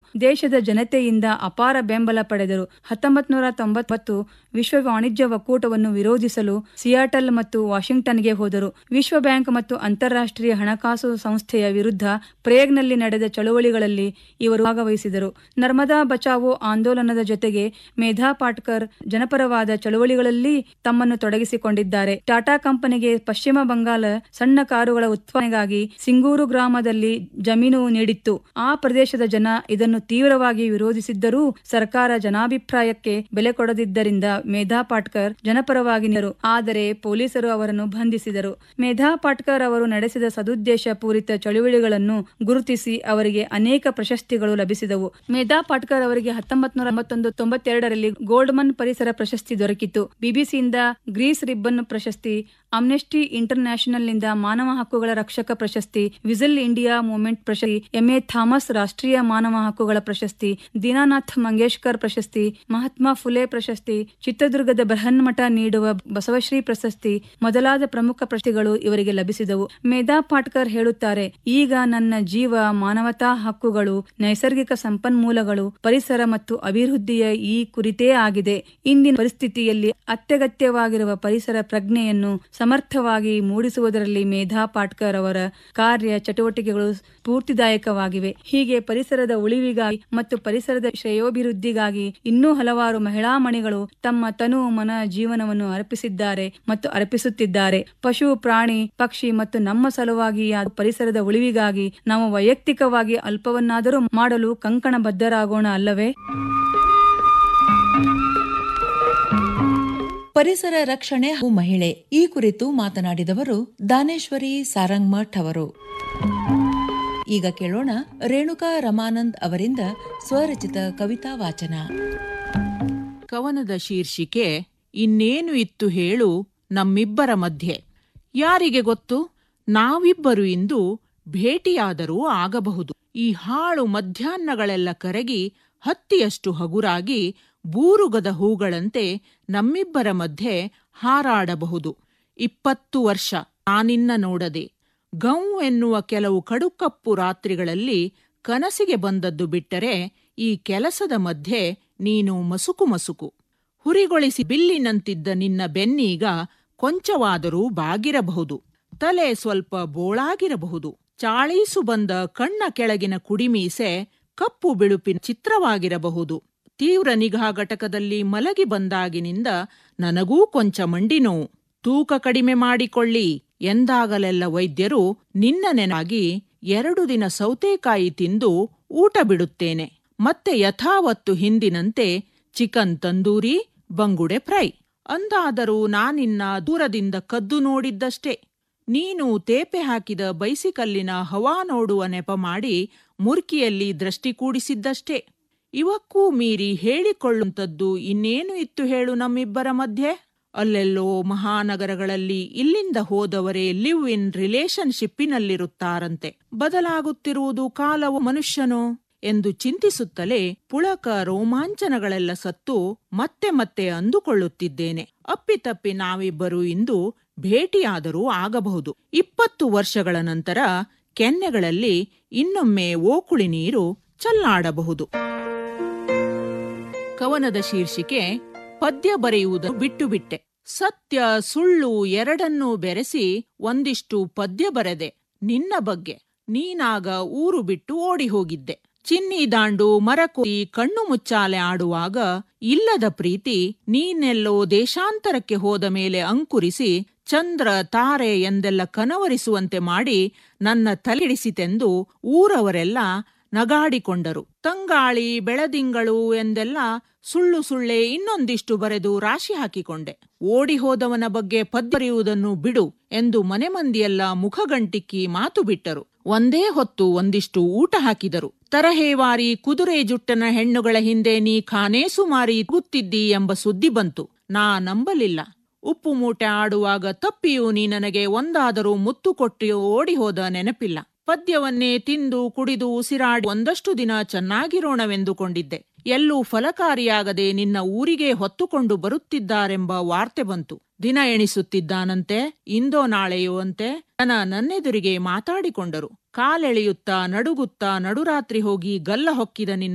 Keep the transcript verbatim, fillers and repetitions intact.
ದೇಶದ ಜನತೆಯಿಂದ ಅಪಾರ ಬೆಂಬಲ ಪಡೆದರು. ಹತ್ತೊಂಬತ್ತು ನೂರ ತೊಂಬತ್ತು ವಿಶ್ವ ವಾಣಿಜ್ಯ ಒಕ್ಕೂಟವನ್ನು ವಿರೋಧಿಸಲು ಸಿಯಾಟಲ್ ಮತ್ತು ವಾಷಿಂಗ್ಟನ್ಗೆ ಹೋದರು. ವಿಶ್ವ ಬ್ಯಾಂಕ್ ಮತ್ತು ಅಂತಾರಾಷ್ಟ್ರೀಯ ಹಣಕಾಸು ಸಂಸ್ಥೆಯ ವಿರುದ್ಧ ಪ್ರೇಗ್ನಲ್ಲಿ ನಡೆದ ಚಳುವಳಿಗಳಲ್ಲಿ ಇವರು ಭಾಗವಹಿಸಿದರು. ನರ್ಮದಾ ಬಚಾವೋ ಆಂದೋಲನದ ಜೊತೆಗೆ ಮೇಧಾ ಪಾಟ್ಕರ್ ಜನಪರವಾದ ಚಳುವಳಿಗಳಲ್ಲಿ ತಮ್ಮನ್ನು ತೊಡಗಿಸಿಕೊಂಡಿದ್ದಾರೆ. ಟಾಟಾ ಕಂಪನಿಗೆ ಪಶ್ಚಿಮ ಬಂಗಾಳ ಸಣ್ಣ ಕಾರುಗಳ ಉತ್ಪಾದನೆಗಾಗಿ ಸಿಂಗೂರು ಗ್ರಾಮದಲ್ಲಿ ಜಮೀನು ನೀಡಿತ್ತು. ಆ ಪ್ರದೇಶದ ಜನ ಇದನ್ನು ತೀವ್ರವಾಗಿ ವಿರೋಧಿಸಿದ್ದರೂ ಸರ್ಕಾರ ಜನಾಭಿಪ್ರಾಯಕ್ಕೆ ಬೆಲೆ ಕೊಡದಿದ್ದರಿಂದ ಮೇಧಾ ಪಾಟ್ಕರ್ ಜನಪರವಾಗಿ ನಿಂತರು. ಆದರೆ ಪೊಲೀಸರು ಅವರನ್ನು ಬಂಧಿಸಿದರು. ಮೇಧಾ ಪಾಟ್ಕರ್ ಅವರು ನಡೆಸಿದ ಸದುದ್ದೇಶ ಪೂರಿತ ಚಳುವಳಿಗಳನ್ನು ಗುರುತಿಸಿ ಅವರಿಗೆ ಅನೇಕ ಪ್ರಶಸ್ತಿಗಳು ಲಭಿಸಿದವು. ಮೇಧಾ ಪಾಟ್ಕರ್ ಅವರಿಗೆ ಹತ್ತೊಂಬತ್ತು ನೂರ ತೊಂಬತ್ತೊಂದು ತೊಂಬತ್ತೆರಡರಲ್ಲಿ ಗೋಲ್ಡ್ಮನ್ ಪರಿಸರ ಪ್ರಶಸ್ತಿ ದೊರಕಿತು. ಬಿಬಿಸಿಯಿಂದ ಗ್ರೀಸ್ ರಿಬ್ಬನ್ ಪ್ರಶಸ್ತಿ, ಅಮ್ನೆಸ್ಟಿ ಇಂಟರ್ ನ್ಯಾಷನಲ್ನಿಂದ ಮಾನವ ಹಕ್ಕುಗಳ ರಕ್ಷಕ ಪ್ರಶಸ್ತಿ, ವಿಸಿಲ್ ಇಂಡಿಯಾ ಮೂವ್ಮೆಂಟ್ ಪ್ರಶಸ್ತಿ, ಎಂ ಎ ಥಾಮಸ್ ರಾಷ್ಟ್ರೀಯ ಮಾನವ ಹಕ್ಕುಗಳ ಪ್ರಶಸ್ತಿ, ದೀನಾನಾಥ್ ಮಂಗೇಶ್ಕರ್ ಪ್ರಶಸ್ತಿ, ಮಹಾತ್ಮ ಫುಲೆ ಪ್ರಶಸ್ತಿ, ಚಿತ್ರದುರ್ಗದ ಬೃಹನ್ಮಠ ನೀಡುವ ಬಸವಶ್ರೀ ಪ್ರಶಸ್ತಿ ಮೊದಲಾದ ಪ್ರಮುಖ ಪ್ರಶಸ್ತಿಗಳು ಇವರಿಗೆ ಲಭಿಸಿದವು. ಮೇಧಾ ಪಾಟ್ಕರ್ ಹೇಳುತ್ತಾರೆ, ಈಗ ನನ್ನ ಜೀವ ಮಾನವತಾ ಹಕ್ಕುಗಳು, ನೈಸರ್ಗಿಕ ಸಂಪನ್ಮೂಲಗಳು, ಪರಿಸರ ಮತ್ತು ಅಭಿವೃದ್ಧಿಯ ಈ ಕುರಿತೇ ಆಗಿದೆ. ಇಂದಿನ ಪರಿಸ್ಥಿತಿಯಲ್ಲಿ ಅತ್ಯಗತ್ಯವಾಗಿರುವ ಪರಿಸರ ಪ್ರಜ್ಞೆಯನ್ನು ಸಮರ್ಥವಾಗಿ ಮೂಡಿಸುವುದರಲ್ಲಿ ಮೇಧಾ ಪಾಟ್ಕರ್ ಅವರ ಕಾರ್ಯ ಚಟುವಟಿಕೆಗಳು ಸ್ಫೂರ್ತಿದಾಯಕವಾಗಿವೆ. ಹೀಗೆ ಪರಿಸರದ ಉಳಿವಿಗಾಗಿ ಮತ್ತು ಪರಿಸರದ ಶ್ರೇಯೋಭಿವೃದ್ಧಿಗಾಗಿ ಇನ್ನೂ ಹಲವಾರು ಮಹಿಳಾ ಮಣಿಗಳು ತಮ್ಮ ತನು ಮನ ಜೀವನವನ್ನು ಅರ್ಪಿಸಿದ್ದಾರೆ ಮತ್ತು ಅರ್ಪಿಸುತ್ತಿದ್ದಾರೆ. ಪಶು ಪ್ರಾಣಿ ಪಕ್ಷಿ ಮತ್ತು ನಮ್ಮ ಸಲುವಾಗಿ ಪರಿಸರದ ಉಳಿವಿಗಾಗಿ ನಾವು ವೈಯಕ್ತಿಕವಾಗಿ ಅಲ್ಪವನ್ನಾದರೂ ಮಾಡಲು ಕಂಕಣಬದ್ಧರಾಗೋಣ ಅಲ್ಲವೇ? ಪರಿಸರ ರಕ್ಷಣೆ ಹಾಗೂ ಮಹಿಳೆ ಈ ಕುರಿತು ಮಾತನಾಡಿದವರು ದಾನೇಶ್ವರಿ ಸಾರಂಗಮಠ್ ಅವರು. ಈಗ ಕೇಳೋಣ ರೇಣುಕಾ ರಮಾನಂದ್ ಅವರಿಂದ ಸ್ವರಚಿತ ಕವಿತಾ ವಾಚನ. ಕವನದ ಶೀರ್ಷಿಕೆ ಇನ್ನೇನು ಇತ್ತು ಹೇಳು ನಮ್ಮಿಬ್ಬರ ಮಧ್ಯೆ. ಯಾರಿಗೆ ಗೊತ್ತು, ನಾವಿಬ್ಬರು ಇಂದು ಭೇಟಿಯಾದರೂ ಆಗಬಹುದು. ಈ ಹಾಳು ಮಧ್ಯಾಹ್ನಗಳೆಲ್ಲ ಕರಗಿ ಹತ್ತಿಯಷ್ಟು ಹಗುರಾಗಿ ಬೂರುಗದ ಹೂಗಳಂತೆ ನಮ್ಮಿಬ್ಬರ ಮಧ್ಯೆ ಹಾರಾಡಬಹುದು. ಇಪ್ಪತ್ತು ವರ್ಷ ನಾನಿನ್ನ ನೋಡದೆ, ಗೌ ಎನ್ನುವ ಕೆಲವು ಕಡುಕಪ್ಪು ರಾತ್ರಿಗಳಲ್ಲಿ ಕನಸಿಗೆ ಬಂದದ್ದು ಬಿಟ್ಟರೆ ಈ ಕೆಲಸದ ಮಧ್ಯೆ ನೀನು ಮಸುಕು ಮಸುಕು. ಹುರಿಗೊಳಿಸಿ ಬಿಲ್ಲಿನಂತಿದ್ದ ನಿನ್ನ ಬೆನ್ನೀಗ ಕೊಂಚವಾದರೂ ಬಾಗಿರಬಹುದು. ತಲೆ ಸ್ವಲ್ಪ ಬೋಳಾಗಿರಬಹುದು. ಚಾಳೀಸು ಬಂದ ಕಣ್ಣ ಕೆಳಗಿನ ಕುಡಿಮೀಸೆ ಕಪ್ಪು ಬಿಳುಪಿನ ಚಿತ್ರವಾಗಿರಬಹುದು. ತೀವ್ರ ನಿಗಾ ಘಟಕದಲ್ಲಿ ಮಲಗಿ ಬಂದಾಗಿನಿಂದ ನನಗೂ ಕೊಂಚ ಮಂಡಿ ನೋವು. ತೂಕ ಕಡಿಮೆ ಮಾಡಿಕೊಳ್ಳಿ ಎಂದಾಗಲೆಲ್ಲ ವೈದ್ಯರು ನಿನ್ನ ನೆನಾಗಿ ಎರಡು ದಿನ ಸೌತೆಕಾಯಿ ತಿಂದು ಊಟ ಬಿಡುತ್ತೇನೆ. ಮತ್ತೆ ಯಥಾವತ್ತು ಹಿಂದಿನಂತೆ ಚಿಕನ್ ತಂದೂರಿ, ಬಂಗುಡೆ ಫ್ರೈ ಅಂದಾದರೂ ನಾನಿನ್ನ ದೂರದಿಂದ ಕದ್ದು ನೋಡಿದ್ದಷ್ಟೇ. ನೀನು ತೇಪೆ ಹಾಕಿದ ಬೈಸಿಕಲ್ಲಿನ ಹವಾ ನೋಡುವ ನೆಪ ಮಾಡಿ ಮುರ್ಕಿಯಲ್ಲಿ ದೃಷ್ಟಿ ಕೂಡಿಸಿದ್ದಷ್ಟೇ. ಇವಕ್ಕೂ ಮೀರಿ ಹೇಳಿಕೊಳ್ಳುವಂಥದ್ದು ಇನ್ನೇನು ಇತ್ತು ಹೇಳು ನಮ್ಮಿಬ್ಬರ ಮಧ್ಯೆ. ಅಲ್ಲೆಲ್ಲೋ ಮಹಾನಗರಗಳಲ್ಲಿ ಇಲ್ಲಿಂದ ಹೋದವರೇ ಲಿವ್ ಇನ್ ರಿಲೇಶನ್ಶಿಪ್ಪಿನಲ್ಲಿರುತ್ತಾರಂತೆ. ಬದಲಾಗುತ್ತಿರುವುದು ಕಾಲವು ಮನುಷ್ಯನೋ ಎಂದು ಚಿಂತಿಸುತ್ತಲೇ ಪುಳಕ ರೋಮಾಂಚನಗಳೆಲ್ಲ ಸತ್ತು ಮತ್ತೆ ಮತ್ತೆ ಅಂದುಕೊಳ್ಳುತ್ತಿದ್ದೇನೆ. ಅಪ್ಪಿತಪ್ಪಿ ನಾವಿಬ್ಬರು ಇಂದು ಭೇಟಿಯಾದರೂ ಆಗಬಹುದು. ಇಪ್ಪತ್ತು ವರ್ಷಗಳ ನಂತರ ಕೆನ್ನೆಗಳಲ್ಲಿ ಇನ್ನೊಮ್ಮೆ ಓಕುಳಿ ನೀರು ಚಲ್ಲಾಡಬಹುದು. ಕವನದ ಶೀರ್ಷಿಕೆ ಪದ್ಯ ಬರೆಯುವುದು ಬಿಟ್ಟು ಬಿಟ್ಟೆ. ಸತ್ಯ ಸುಳ್ಳು ಎರಡನ್ನೂ ಬೆರೆಸಿ ಒಂದಿಷ್ಟು ಪದ್ಯ ಬರೆದೆ ನಿನ್ನ ಬಗ್ಗೆ. ನೀನಾಗ ಊರು ಬಿಟ್ಟು ಓಡಿ ಹೋಗಿದ್ದೆ. ಚಿನ್ನಿ ದಾಂಡು ಮರಕುರಿ ಕಣ್ಣು ಮುಚ್ಚಾಲೆ ಆಡುವಾಗ ಇಲ್ಲದ ಪ್ರೀತಿ ನೀನೆಲ್ಲೋ ದೇಶಾಂತರಕ್ಕೆ ಹೋದ ಮೇಲೆ ಅಂಕುರಿಸಿ ಚಂದ್ರ ತಾರೆ ಎಂದೆಲ್ಲ ಕನವರಿಸುವಂತೆ ಮಾಡಿ ನನ್ನ ತಲೆಡಿಸಿತೆಂದು ಊರವರೆಲ್ಲ ನಗಾಡಿಕೊಂಡರು. ತಂಗಾಳಿ ಬೆಳದಿಂಗಳು ಎಂದೆಲ್ಲ ಸುಳ್ಳು ಸುಳ್ಳೆ ಇನ್ನೊಂದಿಷ್ಟು ಬರೆದು ರಾಶಿ ಹಾಕಿಕೊಂಡೆ. ಓಡಿ ಹೋದವನ ಬಗ್ಗೆ ಪದ್ಯ ಬರೆಯುವುದನ್ನು ಬಿಡು ಎಂದು ಮನೆ ಮಂದಿಯೆಲ್ಲ ಮುಖಗಂಟಿಕ್ಕಿ ಮಾತು ಬಿಟ್ಟರು. ಒಂದೇ ಹೊತ್ತು ಒಂದಿಷ್ಟು ಊಟ ಹಾಕಿದರು. ತರಹೇವಾರಿ ಕುದುರೆ ಜುಟ್ಟನ ಹೆಣ್ಣುಗಳ ಹಿಂದೆ ನೀ ಖಾನೇಸು ಮಾರಿ ಕೂತಿದ್ದಿ ಎಂಬ ಸುದ್ದಿ ಬಂತು. ನಾ ನಂಬಲಿಲ್ಲ. ಉಪ್ಪು ಮೂಟೆ ಆಡುವಾಗ ತಪ್ಪಿಯೂ ನೀ ನನಗೆ ಒಂದಾದರೂ ಮುತ್ತು ಕೊಟ್ಟು ಓಡಿ ಹೋದ ನೆನಪಿಲ್ಲ. ಪದ್ಯವನ್ನೇ ತಿಂದು ಕುಡಿದು ಉಸಿರಾಡಿ ಒಂದಷ್ಟು ದಿನ ಚೆನ್ನಾಗಿರೋಣವೆಂದುಕೊಂಡಿದ್ದೆ. ಎಲ್ಲೂ ಫಲಕಾರಿಯಾಗದೆ ನಿನ್ನ ಊರಿಗೆ ಹೊತ್ತುಕೊಂಡು ಬರುತ್ತಿದ್ದಾರೆಂಬ ವಾರ್ತೆ ಬಂತು. ದಿನ ಎಣಿಸುತ್ತಿದ್ದಾನಂತೆ, ಇಂದೋ ನಾಳೆಯೋ ಅಂತೆ. ಜನ ನನ್ನೆದುರಿಗೆ ಮಾತಾಡಿಕೊಂಡರು. ಕಾಲೆಳೆಯುತ್ತಾ ನಡುಗುತ್ತಾ ನಡುರಾತ್ರಿ ಹೋಗಿ ಗಲ್ಲ ಹೊಕ್ಕಿದ ನಿನ್ನ